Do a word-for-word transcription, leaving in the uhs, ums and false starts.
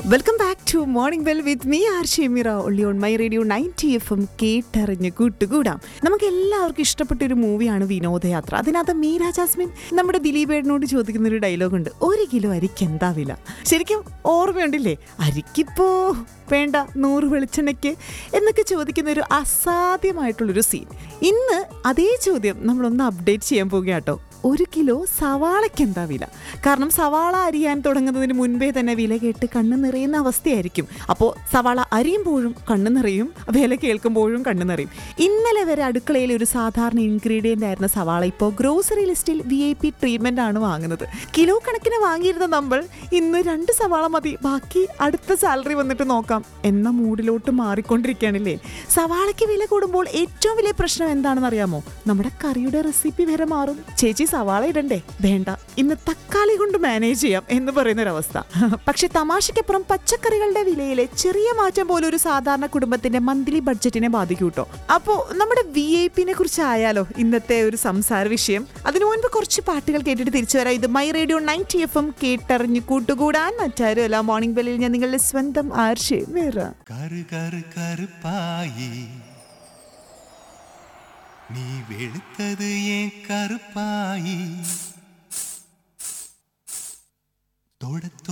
Welcome back to morning well with me R Shemira only on my radio ninety F M കേട്ടറിഞ്ഞ് കൂട്ടുകൂടാം. നമുക്ക് എല്ലാവർക്കും ഇഷ്ടപ്പെട്ട ഒരു മൂവിയാണ് വിനോദയാത്ര. അതിനകത്ത് മീര ജാസ്മിൻ നമ്മുടെ ദിലീപേടനോട് ചോദിക്കുന്ന ഒരു ഡയലോഗ് ഉണ്ട്, ഒരു കിലോ അരിക്ക് എന്താ വില? ശരിക്കും ഓർമ്മയുണ്ടില്ലേ? അരിക്കിപ്പോ വേണ്ട നൂറ് വെളിച്ചെണ്ണയ്ക്ക് എന്നൊക്കെ ചോദിക്കുന്ന ഒരു അസാധ്യമായിട്ടുള്ളൊരു സീൻ. ഇന്ന് അതേ ചോദ്യം നമ്മളൊന്ന് അപ്ഡേറ്റ് ചെയ്യാൻ പോകുകയാട്ടോ. ഒരു കിലോ സവാളയ്ക്ക് എന്താ വില? കാരണം സവാള അരിയാൻ തുടങ്ങുന്നതിന് മുൻപേ തന്നെ വില കേട്ട് കണ്ണ് നിറയുന്ന അവസ്ഥയായിരിക്കും. അപ്പോൾ സവാള അരിയുമ്പോഴും കണ്ണ് നിറയും, വില കേൾക്കുമ്പോഴും കണ്ണ് നിറയും. ഇന്നലെ വരെ അടുക്കളയിൽ ഒരു സാധാരണ ഇൻഗ്രീഡിയൻ്റ് ആയിരുന്ന സവാള ഇപ്പോൾ ഗ്രോസറി ലിസ്റ്റിൽ വി ഐ പി ട്രീറ്റ്മെൻ്റ് ആണ് വാങ്ങുന്നത്. കിലോ കണക്കിന് വാങ്ങിയിരുന്ന നമ്മൾ ഇന്ന് രണ്ട് സവാള മതി, ബാക്കി അടുത്ത സാലറി വന്നിട്ട് നോക്കാം എന്ന മൂഡിലോട്ട് മാറിക്കൊണ്ടിരിക്കുകയാണില്ലേ. സവാളയ്ക്ക് വില കൂടുമ്പോൾ ഏറ്റവും വലിയ പ്രശ്നം എന്താണെന്ന് അറിയാമോ? നമ്മുടെ കറിയുടെ റെസിപ്പി വരെ മാറും. ചേച്ചി സവാള ഇടണ്ടേ? വേണ്ട, ഇന്ന് തക്കാളി കൊണ്ട് മാനേജ് ചെയ്യാം എന്ന് പറയുന്നൊരവസ്ഥ. പക്ഷെ തമാശയ്ക്കപ്പുറം പച്ചക്കറികളുടെ വിലയിലെ ചെറിയ മാറ്റം പോലും ഒരു സാധാരണ കുടുംബത്തിന്റെ മന്ത്ലി ബഡ്ജറ്റിനെ ബാധിക്കും കേട്ടോ. അപ്പോൾ നമ്മുടെ വി ഐ പിനെ കുറിച്ച് ആയാലോ ഇന്നത്തെ ഒരു സംസാര വിഷയം. അതിനു മുൻപ് കുറച്ച് പാട്ടുകൾ കേട്ടിട്ട് തിരിച്ചു വരാം. ഇത് my radio ninety F M കേട്ടറിഞ്ഞ് കൂട്ടുകൂടാൻ മറ്റാരും അല്ല. മോർണിംഗ് ബെല്ലിൽ ഞാൻ നിങ്ങളുടെ സ്വന്തം ആർഷേ വേറ. நீ வெளுத்தது ஏன் கருப்பாயி தொட